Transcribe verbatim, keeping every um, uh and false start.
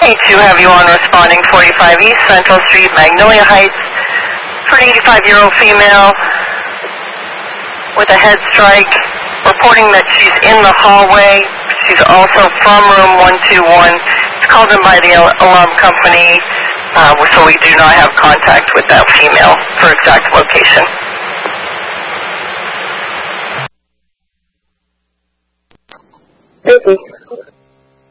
eight two have you on responding forty-five East Central Street, Magnolia Heights, for an eighty-five-year-old female with a head strike, reporting that she's in the hallway. She's also from room one two one. It's called in by the alarm company, uh, so we do not have contact with that female for exact location. Busy.